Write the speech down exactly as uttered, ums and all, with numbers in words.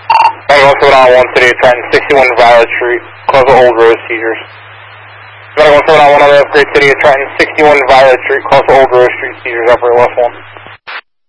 one seven nine one City of Trenton, sixty-one Violet Street, close to Old Rose seizures. one seven nine one on the upgrade City of Trenton, sixty-one Violet Street, close to Old Rose Street seizures, upper left one.